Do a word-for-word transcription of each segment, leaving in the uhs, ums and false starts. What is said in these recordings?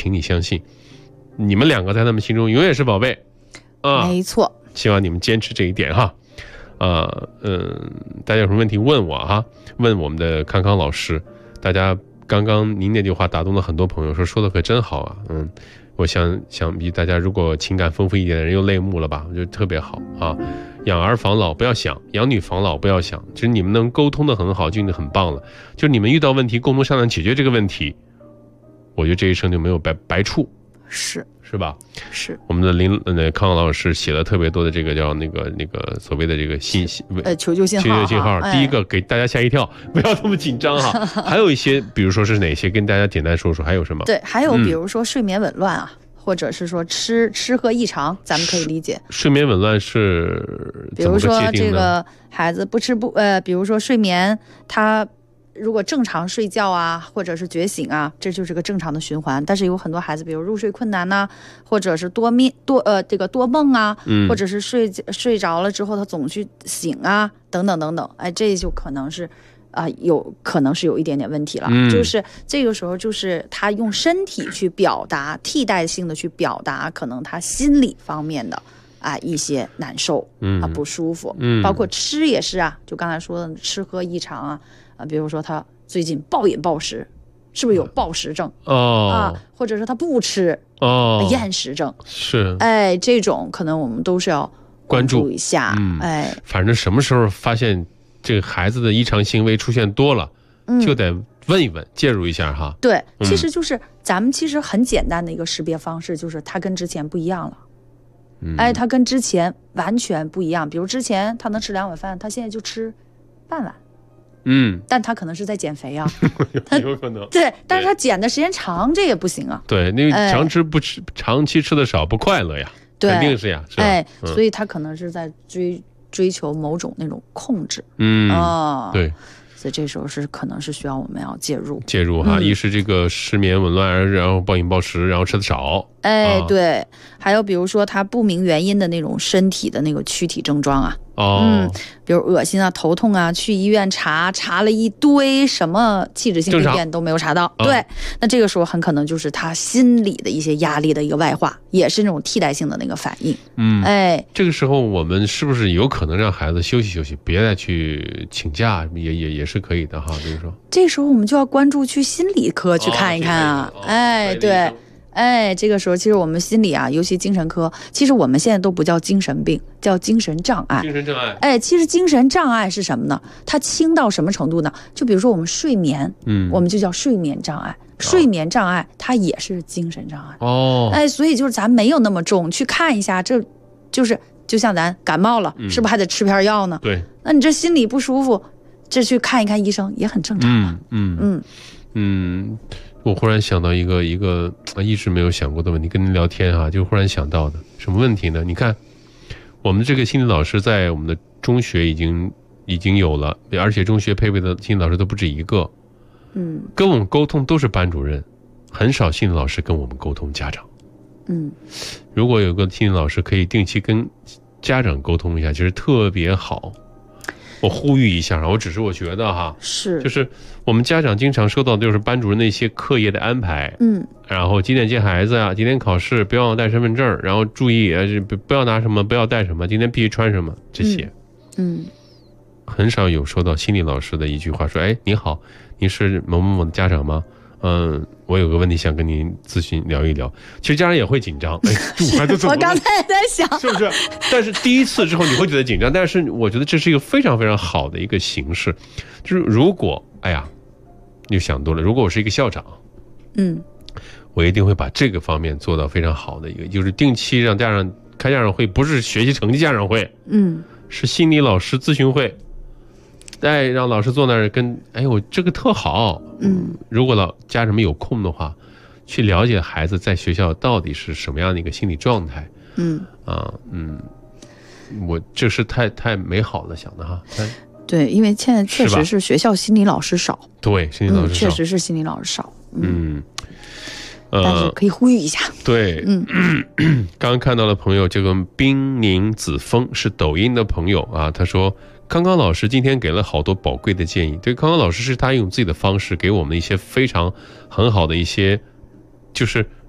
请你相信，你们两个在他们心中永远是宝贝啊， 没错。 希望你们坚持这一点哈。啊，嗯，大家有什么问题问我哈，问我们的康康老师。大家刚刚您那句话打动了很多朋友，说说的可真好啊，嗯，我想想必大家如果情感丰富一点的人又泪目了吧，我觉得特别好啊。养儿防老不要想，养女防老不要想，其实你们能沟通的很好就已经很棒了。就你们遇到问题共同商量解决这个问题，我觉得这一生就没有白白处， 是是吧？ 是。 我们的林呃康康老师写了特别多的这个叫那个那个所谓的这个信息呃求救信号， 求救信号。 哎、 第一个给大家吓一跳，不要这么紧张哈。还有一些，比如说是哪些，跟大家简单说说。还有什么？ 对，还有比如说睡眠紊乱啊。嗯，或者是说吃吃喝异常，咱们可以理解。 睡眠紊乱是比如说这个孩子不吃不呃，比如说睡眠，他如果正常睡觉啊，或者是觉醒啊，这就是个正常的循环。但是有很多孩子，比如入睡困难呐、啊，或者是多眠多呃这个多梦啊， 嗯、 或者是睡睡着了之后他总去醒啊，等等等等，哎，这就可能是。啊、呃，有可能是有一点点问题了、嗯，就是这个时候，就是他用身体去表达，替代性的去表达，可能他心理方面的啊一些难受，嗯啊不舒服，嗯，包括吃也是啊，就刚才说的吃喝异常啊，啊，比如说他最近暴饮暴食，是不是有暴食症？ 哦， 啊，或者是他不吃， 哦， 厌食症是， 哎，这种可能我们都是要关注一下， 嗯， 哎， 反正什么时候发现。这个孩子的异常行为出现多了，嗯、就得问一问，介入一下哈。 对，其实就是、嗯、咱们其实很简单的一个识别方式，就是他跟之前不一样了。嗯、哎，他跟之前完全不一样。比如之前他能吃两碗饭，他现在就吃半碗。 嗯， 但他可能是在减肥啊， 有可能。 对，但是他减的时间长，这也不行啊。 对，那个长吃不吃，哎、长期吃的少不快乐呀，肯定是呀。是哎、 嗯， 所以他可能是在追。追求某种那种控制， 嗯啊、哦， 对， 所以这时候是可能是需要我们要介入介入哈、嗯。一是这个失眠紊乱，然后暴饮暴食，然后吃的少， 哎、 啊， 对，还有比如说他不明原因的那种身体的那个躯体症状啊， 哦， 嗯，比如恶心啊、头痛啊，去医院查查了一堆，什么器质性病变都没有查到，对，哦，那这个时候很可能就是他心理的一些压力的一个外化，也是那种替代性的那个反应， 嗯， 哎， 这个时候我们是不是有可能让孩子休息休息，别再去请假，也也也是可以的哈，比如说， 这时候我们就要关注去心理科去看一看啊， 哦， 哎，对。哎，这个时候其实我们心理啊，尤其精神科，其实我们现在都不叫精神病，叫精神障碍。 精神障碍。 哎，其实精神障碍是什么呢？它轻到什么程度呢？就比如说我们睡眠，嗯，我们就叫睡眠障碍。睡眠障碍它也是精神障碍。 哦。 哎，所以就是咱没有那么重，去看一下，这就是就像咱感冒了，嗯，是不是还得吃片药呢？ 对。 那你这心里不舒服，这去看一看医生也很正常啊。 嗯嗯嗯。嗯我忽然想到一个一个一直没有想过的问题，跟您聊天啊，就忽然想到的什么问题呢？你看，我们这个心理老师在我们的中学已经已经有了，而且中学配备的心理老师都不止一个， 嗯， 跟我们沟通都是班主任，很少心理老师跟我们沟通家长， 嗯， 如果有个心理老师可以定期跟家长沟通一下，其实特别好。我呼吁一下，我只是我觉得哈， 是， 就是我们家长经常收到的就是班主任那些课业的安排， 嗯， 然后几点接孩子啊，几点考试，不要忘带身份证，然后注意呃不不要拿什么，不要带什么，今天必须穿什么，这些， 嗯，嗯很少有收到心理老师的一句话说，哎，你好，你是某某某的家长吗？嗯，我有个问题想跟您咨询聊一聊。其实家长也会紧张，哎，我孩子怎么了？ 我刚才也在想， 是不是？但是第一次之后你会觉得紧张，但是我觉得这是一个非常非常好的一个形式。就是如果，哎呀，你就想多了。如果我是一个校长， 嗯， 我一定会把这个方面做到非常好的一个，就是定期让家长开家长会，不是学习成绩家长会， 嗯， 是心理老师咨询会。哎，让老师坐那儿跟，哎，我这个特好， 嗯， 如果老家长们有空的话，去了解孩子在学校到底是什么样的一个心理状态， 嗯， 啊，嗯，我这是太太美好了想的哈， 对，因为现在确实是学校心理老师少， 对，心理老师少， 嗯，确实是心理老师少， 嗯， 嗯，但是可以呼吁一下， 对， 嗯， 刚刚看到的朋友，这个冰宁子峰是抖音的朋友啊，他说。康康老师今天给了好多宝贵的建议，对，康康老师是他用自己的方式给我们一些非常很好的一些，就是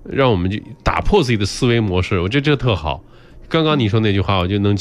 让我们就打破自己的思维模式，我觉得这特好。刚刚你说那句话，我就能